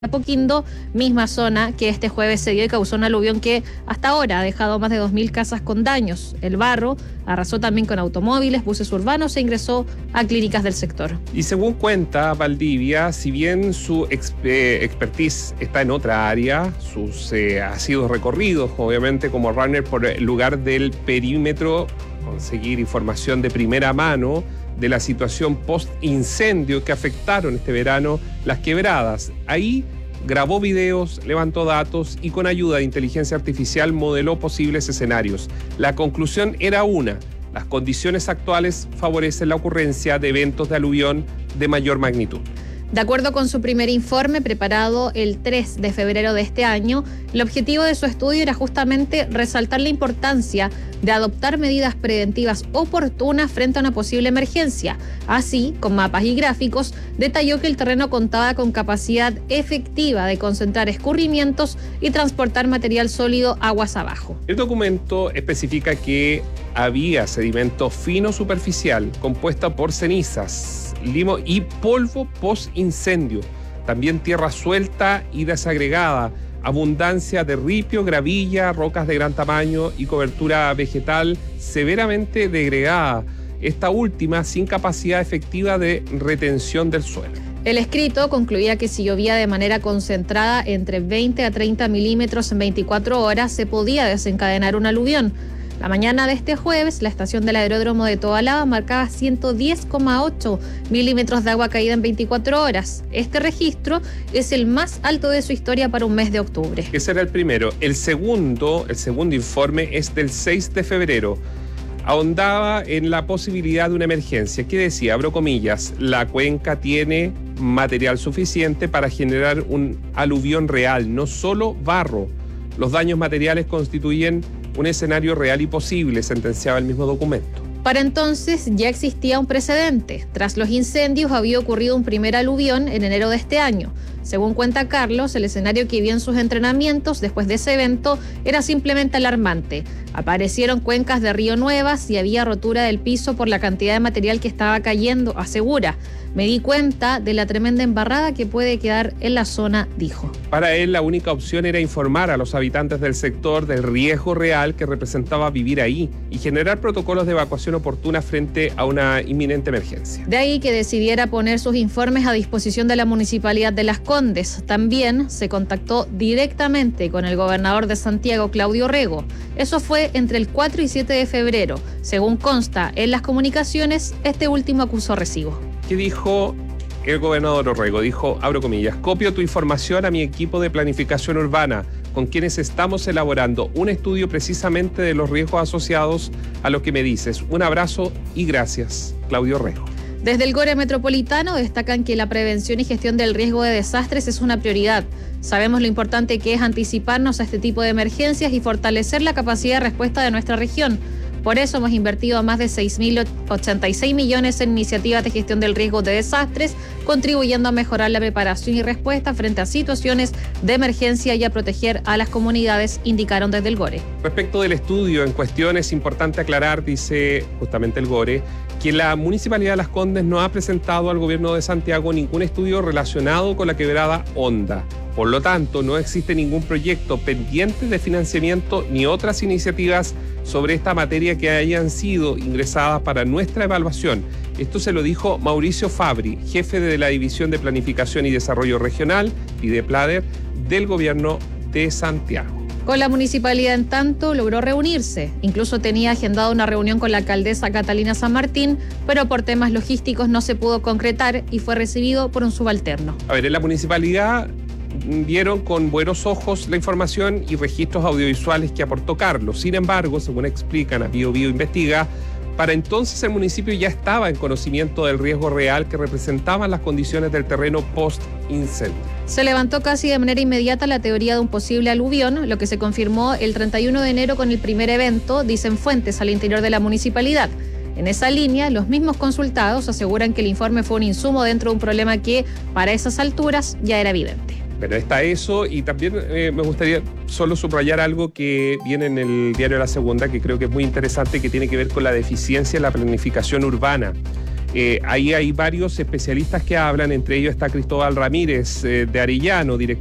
Apoquindo, misma zona que este jueves se dio y causó un aluvión que hasta ahora ha dejado más de 2.000 casas con daños. El barro arrasó también con automóviles, buses urbanos e ingresó a clínicas del sector. Y según cuenta Valdivia, si bien su expertise está en otra área, sus ha sido recorridos, obviamente, como runner por el lugar del perímetro, conseguir información de primera mano de la situación post-incendio que afectaron este verano las quebradas. Ahí grabó videos, levantó datos y con ayuda de inteligencia artificial modeló posibles escenarios. La conclusión era una: las condiciones actuales favorecen la ocurrencia de eventos de aluvión de mayor magnitud. De acuerdo con su primer informe preparado el 3 de febrero de este año, el objetivo de su estudio era justamente resaltar la importancia de adoptar medidas preventivas oportunas frente a una posible emergencia. Así, con mapas y gráficos, detalló que el terreno contaba con capacidad efectiva de concentrar escurrimientos y transportar material sólido aguas abajo. El documento especifica que había sedimento fino superficial compuesto por cenizas, limo y polvo post-incendio. También tierra suelta y desagregada, abundancia de ripio, gravilla, rocas de gran tamaño y cobertura vegetal severamente degradada, esta última sin capacidad efectiva de retención del suelo. El escrito concluía que si llovía de manera concentrada entre 20 a 30 milímetros en 24 horas, se podía desencadenar un aluvión. La mañana de este jueves, la estación del aeródromo de Tobalaba marcaba 110,8 milímetros de agua caída en 24 horas. Este registro es el más alto de su historia para un mes de octubre. Ese era el primero. El segundo informe es del 6 de febrero. Ahondaba en la posibilidad de una emergencia. ¿Qué decía? Abro comillas: la cuenca tiene material suficiente para generar un aluvión real, no solo barro. Los daños materiales constituyen un escenario real y posible, sentenciaba el mismo documento. Para entonces ya existía un precedente. Tras los incendios había ocurrido un primer aluvión en enero de este año. Según cuenta Carlos, el escenario que vio en sus entrenamientos después de ese evento era simplemente alarmante. Aparecieron cuencas de río nuevas y había rotura del piso por la cantidad de material que estaba cayendo, asegura. Me di cuenta de la tremenda embarrada que puede quedar en la zona, dijo. Para él, la única opción era informar a los habitantes del sector del riesgo real que representaba vivir ahí y generar protocolos de evacuación oportuna frente a una inminente emergencia. De ahí que decidiera poner sus informes a disposición de la Municipalidad de Las Condes. También se contactó directamente con el gobernador de Santiago, Claudio Rego. Eso fue entre el 4 y 7 de febrero. Según consta en las comunicaciones, este último acusó recibo. ¿Qué dijo el gobernador Orrego? Dijo, abro comillas: copio tu información a mi equipo de planificación urbana, con quienes estamos elaborando un estudio precisamente de los riesgos asociados a lo que me dices. Un abrazo y gracias, Claudio Orrego. Desde el GORE Metropolitano destacan que la prevención y gestión del riesgo de desastres es una prioridad. Sabemos lo importante que es anticiparnos a este tipo de emergencias y fortalecer la capacidad de respuesta de nuestra región. Por eso hemos invertido más de 6.086 millones en iniciativas de gestión del riesgo de desastres, contribuyendo a mejorar la preparación y respuesta frente a situaciones de emergencia y a proteger a las comunidades, indicaron desde el GORE. Respecto del estudio en cuestión, es importante aclarar, dice justamente el GORE, que la Municipalidad de Las Condes no ha presentado al Gobierno de Santiago ningún estudio relacionado con la quebrada Honda. Por lo tanto, no existe ningún proyecto pendiente de financiamiento ni otras iniciativas sobre esta materia que hayan sido ingresadas para nuestra evaluación. Esto se lo dijo Mauricio Fabri, jefe de la División de Planificación y Desarrollo Regional, DIDEPLADER, del Gobierno de Santiago. Con la municipalidad, en tanto, logró reunirse. Incluso tenía agendada una reunión con la alcaldesa Catalina San Martín, pero por temas logísticos no se pudo concretar y fue recibido por un subalterno. A ver, en la municipalidad vieron con buenos ojos la información y registros audiovisuales que aportó Carlos. Sin embargo, según explican a Bio Investiga, para entonces el municipio ya estaba en conocimiento del riesgo real que representaban las condiciones del terreno post-incendio. Se levantó casi de manera inmediata la teoría de un posible aluvión, lo que se confirmó el 31 de enero con el primer evento, dicen fuentes al interior de la municipalidad. En esa línea, los mismos consultados aseguran que el informe fue un insumo dentro de un problema que, para esas alturas, ya era evidente. Pero está eso, y también me gustaría solo subrayar algo que viene en el diario La Segunda, que creo que es muy interesante, que tiene que ver con la deficiencia en la planificación urbana. Ahí hay varios especialistas que hablan, entre ellos está Cristóbal Ramírez de Arellano, director